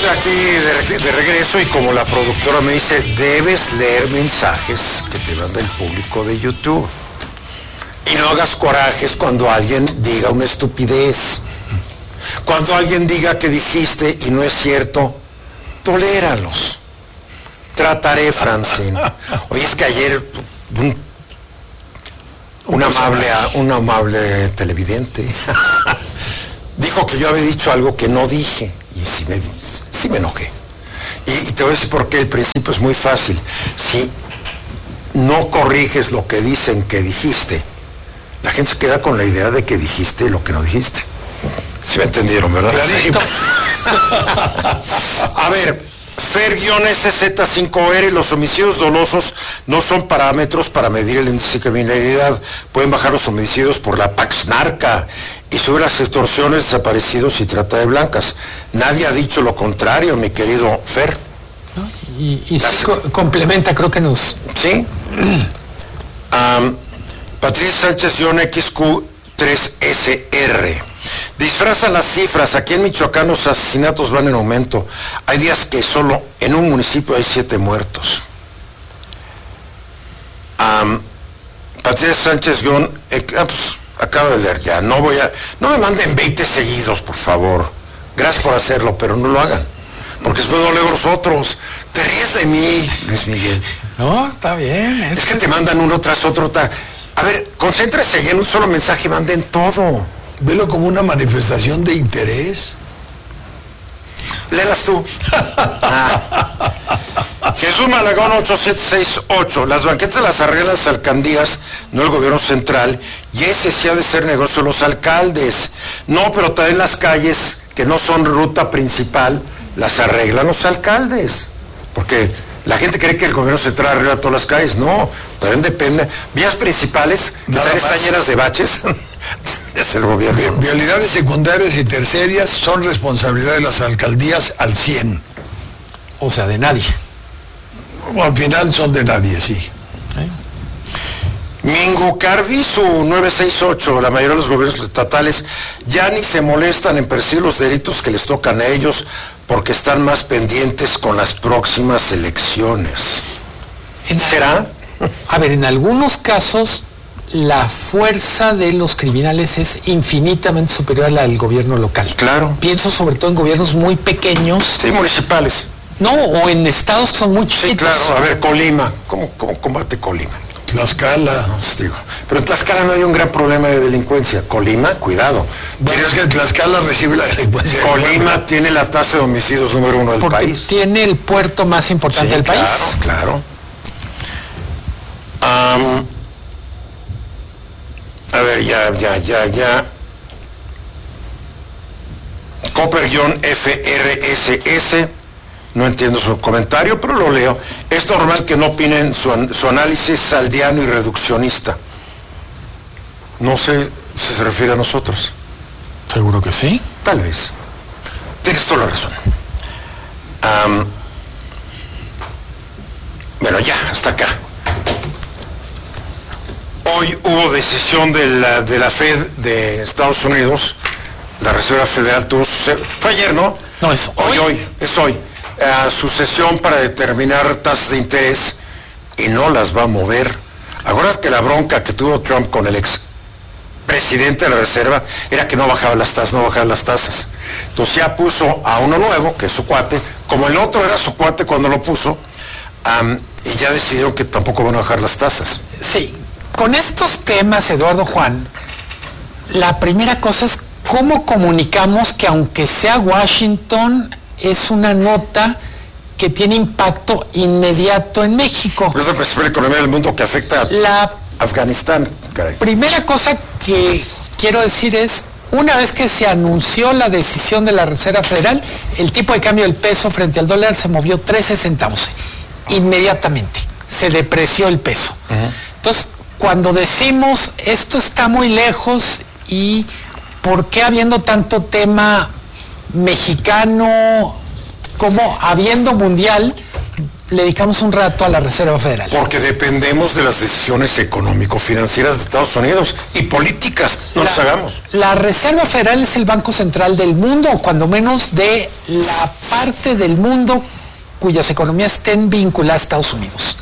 estoy aquí de regreso y como la productora me dice, debes leer mensajes que te manda el público de YouTube. Y no hagas corajes cuando alguien diga una estupidez. Cuando alguien diga que dijiste y no es cierto, toléralos. Trataré, Francine. Oye, es que ayer un amable televidente dijo que yo había dicho algo que no dije. Y sí me enojé. Y te voy a decir por qué. El principio es muy fácil. Si no corriges lo que dicen que dijiste, la gente se queda con la idea de que dijiste lo que no dijiste. ¿Sí me entendieron, verdad? Clarísimo. A ver, Fer-SZ5R, los homicidios dolosos no son parámetros para medir el índice de criminalidad. Pueden bajar los homicidios por la Pax Narca y subir las extorsiones, desaparecidos y trata de blancas. Nadie ha dicho lo contrario, mi querido Fer. Y sí, complementa, creo que nos... Sí. Patricia Sánchez-XQ3SR. Disfrazan las cifras. Aquí en Michoacán los asesinatos van en aumento. Hay días que solo en un municipio hay 7 muertos. Patricia Sánchez pues, acabo de leer ya. No me manden 20 seguidos, por favor. Gracias por hacerlo, pero no lo hagan. Porque después no leo los otros. Te ríes de mí, Luis Miguel. No, está bien. Es que te mandan uno tras otro. A ver, concéntrese y en un solo mensaje manden todo. Velo como una manifestación de interés. Léelas tú. Jesús Malagón 8768. Las banquetas las arreglan las alcaldías, no el gobierno central, y ese sí ha de ser negocio de los alcaldes. No, pero también las calles que no son ruta principal, las arreglan los alcaldes. Porque la gente cree que el gobierno central arregla todas las calles. No, también depende. Vías principales, que también están llenas de baches. Es el gobierno. Vialidades secundarias y terciarias son responsabilidad de las alcaldías al 100. O sea, de nadie. Al final son de nadie, sí. Mingo Carvisu 968, la mayoría de los gobiernos estatales ya ni se molestan en perseguir los delitos que les tocan a ellos porque están más pendientes con las próximas elecciones. ¿Será? A ver, en algunos casos la fuerza de los criminales es infinitamente superior a la del gobierno local. Claro. Pienso sobre todo en gobiernos muy pequeños. Sí, municipales. No, o en estados que son muy chiquitos. Sí, claro. A ver, Colima. ¿Cómo combate Colima? Tlaxcala. No, digo. Pero en Tlaxcala no hay un gran problema de delincuencia. Colima, cuidado. ¿Quieres que Tlaxcala recibe la delincuencia? Colima tiene la tasa de homicidios número 1 del porque país. Tiene el puerto más importante del país. Claro. A ver, ya. Copper-FRSS, no entiendo su comentario, pero lo leo. Es normal que no opinen su análisis saldiano y reduccionista. No sé si se refiere a nosotros. Seguro que sí. Tal vez. Tienes toda la razón. Bueno, ya, hasta acá. Hoy hubo decisión de la Fed de Estados Unidos, la Reserva Federal fue ayer, ¿no? No, es hoy. Es hoy. Su sesión para determinar tasas de interés y no las va a mover. Acuérdate que la bronca que tuvo Trump con el ex presidente de la Reserva era que no bajaba las tasas. Entonces ya puso a uno nuevo, que es su cuate, como el otro era su cuate cuando lo puso, y ya decidieron que tampoco van a bajar las tasas. Sí. Con estos temas, Eduardo Juan, la primera cosa es cómo comunicamos que aunque sea Washington, es una nota que tiene impacto inmediato en México. Pero es la principal economía del mundo que afecta a Afganistán. Caray. Primera cosa que quiero decir es, una vez que se anunció la decisión de la Reserva Federal, el tipo de cambio del peso frente al dólar se movió 13 centavos. Inmediatamente se depreció el peso. Entonces, cuando decimos esto está muy lejos y por qué habiendo tanto tema mexicano como habiendo mundial, le dedicamos un rato a la Reserva Federal? Porque dependemos de las decisiones económico-financieras de Estados Unidos y políticas, no nos hagamos. La Reserva Federal es el banco central del mundo, o cuando menos de la parte del mundo cuyas economías estén vinculadas a Estados Unidos.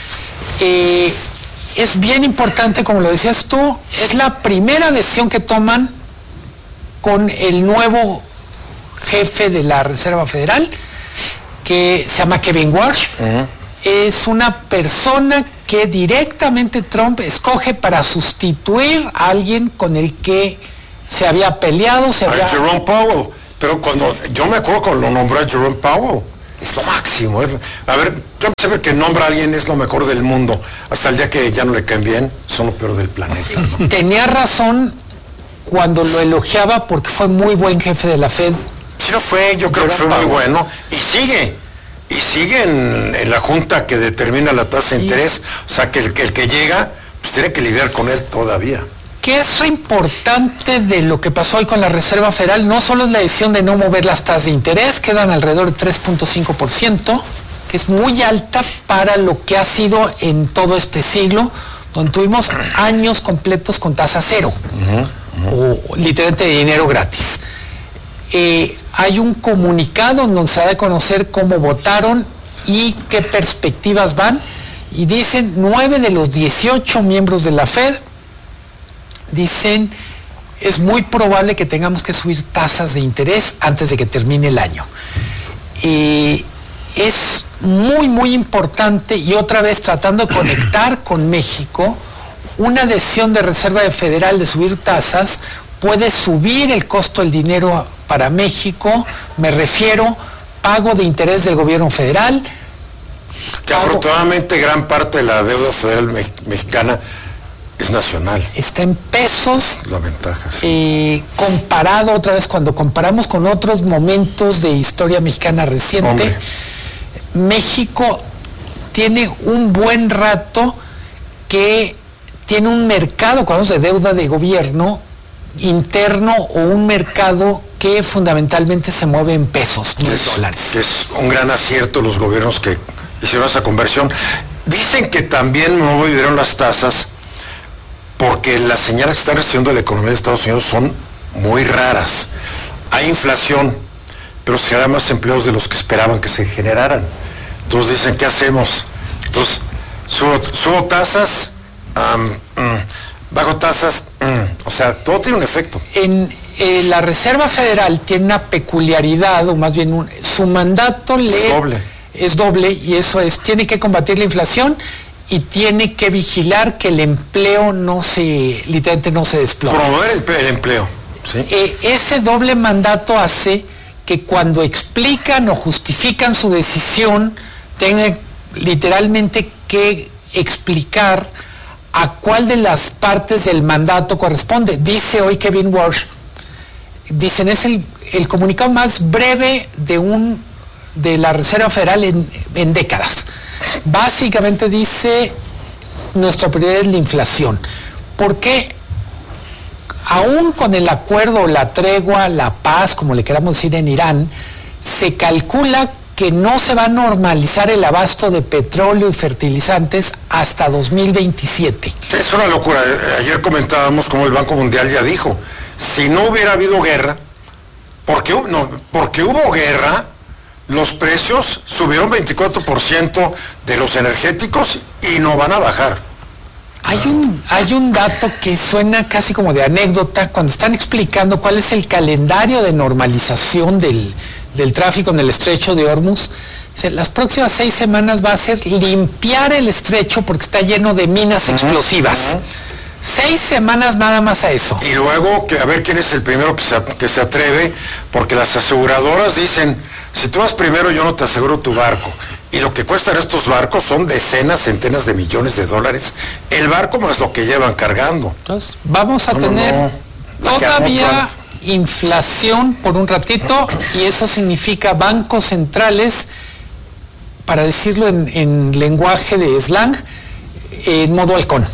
Es bien importante, como lo decías tú, es la primera decisión que toman con el nuevo jefe de la Reserva Federal, que se llama Kevin Warsh. Es una persona que directamente Trump escoge para sustituir a alguien con el que se había peleado. Jerome Powell. Pero cuando yo me acuerdo cuando lo nombró a Jerome Powell, es lo máximo. Trump siempre que nombra a alguien es lo mejor del mundo. Hasta el día que ya no le caen bien, son lo peor del planeta, ¿no? Tenía razón cuando lo elogiaba porque fue muy buen jefe de la Fed. Sí lo fue, yo creo que fue muy bueno. Y sigue en la junta que determina la tasa de interés. O sea, que el que llega, pues tiene que lidiar con él todavía. ¿Qué es lo importante de lo que pasó hoy con la Reserva Federal? No solo es la decisión de no mover las tasas de interés, quedan alrededor de 3.5%, que es muy alta para lo que ha sido en todo este siglo, donde tuvimos años completos con tasa cero, o literalmente de dinero gratis. Hay un comunicado donde se da a conocer cómo votaron y qué perspectivas van, y dicen 9 de los 18 miembros de la Fed dicen es muy probable que tengamos que subir tasas de interés antes de que termine el año. Es muy, muy importante, y otra vez tratando de conectar con México, una decisión de Reserva Federal de subir tasas puede subir el costo del dinero para México. Me refiero pago de interés del gobierno federal. Que afortunadamente gran parte de la deuda federal mexicana es nacional. Está en pesos. La ventaja, sí. Comparado otra vez, cuando comparamos con otros momentos de historia mexicana reciente, Hombre, México tiene un buen rato que tiene un mercado, cuando hablamos de deuda de gobierno, interno, o un mercado que fundamentalmente se mueve en pesos, no en dólares. Es un gran acierto los gobiernos que hicieron esa conversión. Dicen que también movieron las tasas porque las señales que están recibiendo de la economía de Estados Unidos son muy raras. Hay inflación, pero se generan más empleos de los que esperaban que se generaran. Entonces dicen, ¿qué hacemos? Entonces, subo tasas, bajo tasas, o sea, todo tiene un efecto. La Reserva Federal tiene una peculiaridad, o más bien su mandato es doble, y eso es, tiene que combatir la inflación y tiene que vigilar que el empleo literalmente no se desplome. Promover el empleo, ¿sí? Ese doble mandato hace que cuando explican o justifican su decisión, tengan literalmente que explicar a cuál de las partes del mandato corresponde. Dice hoy Kevin Warsh, dicen, es el comunicado más breve de la Reserva Federal en décadas. Básicamente dice, nuestra prioridad es la inflación. Porque aún con el acuerdo, la tregua, la paz, como le queramos decir en Irán, se calcula que no se va a normalizar el abasto de petróleo y fertilizantes hasta 2027. Es una locura. Ayer comentábamos cómo el Banco Mundial ya dijo, si no hubiera habido guerra, porque hubo guerra, los precios subieron 24% de los energéticos y no van a bajar. Hay un dato que suena casi como de anécdota cuando están explicando cuál es el calendario de normalización del tráfico en el estrecho de Hormuz. Las próximas 6 semanas va a ser limpiar el estrecho porque está lleno de minas explosivas. 6 semanas nada más a eso. Y luego, a ver quién es el primero que se atreve, porque las aseguradoras dicen, si tú vas primero yo no te aseguro tu barco. Y lo que cuestan estos barcos son decenas, centenas de millones de dólares. El barco más lo que llevan cargando. Entonces, vamos a tener todavía inflación por un ratito, y eso significa bancos centrales, para decirlo en lenguaje de slang, en modo halcón.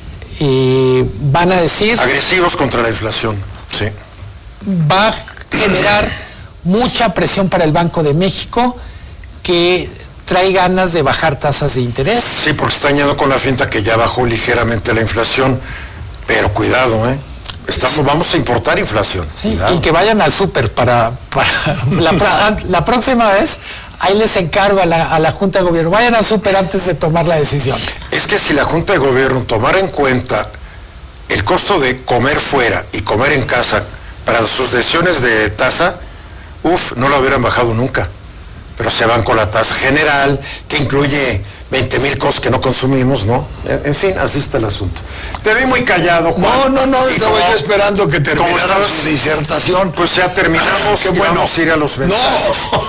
Van a decir... agresivos contra la inflación, sí. Va a generar mucha presión para el Banco de México, que trae ganas de bajar tasas de interés. Sí, porque está añadiendo con la finta que ya bajó ligeramente la inflación, pero cuidado, vamos a importar inflación. Sí, y que vayan al súper para la próxima vez, ahí les encargo a la Junta de Gobierno, vayan al súper antes de tomar la decisión. Es que si la Junta de Gobierno tomara en cuenta el costo de comer fuera y comer en casa para sus decisiones de tasa, no lo hubieran bajado nunca. Pero se van con la tasa general, que incluye 20,000 cosas que no consumimos, ¿no? En fin, así está el asunto. Te vi muy callado, Juan. No, estaba yo esperando que terminara su disertación. Pues ya terminamos, qué bueno. Vamos a ir a los mensajes. No.